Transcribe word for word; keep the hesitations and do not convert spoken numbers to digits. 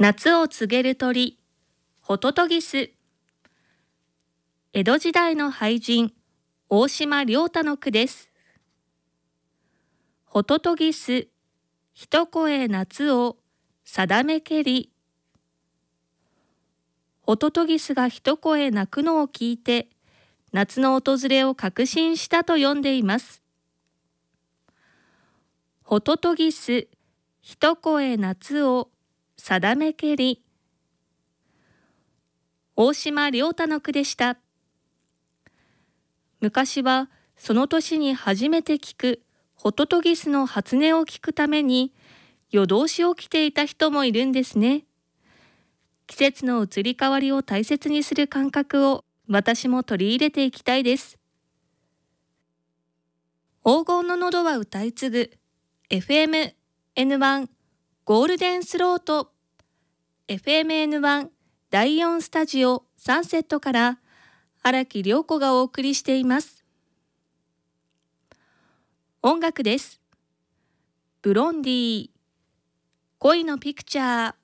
夏を告げる鳥、ホトトギス。江戸時代の俳人、大島良太の句です。ホトトギス、一声夏を定めけり。ホトトギスが一声鳴くのを聞いて、夏の訪れを確信したと読んでいます。ホトトギス、一声夏を定めけり。大島良太の句でした。昔はその年に初めて聞くホトトギスの初音を聞くために夜通し起きていた人もいるんですね。季節の移り変わりを大切にする感覚を私も取り入れていきたいです。黄金の喉は歌い継ぐ エフエムエヌワン ゴールデンスロート エフエムエヌワン だいよんスタジオサンセットから荒木涼子がお送りしています。音楽です。ブロンディー、恋のピクチャー。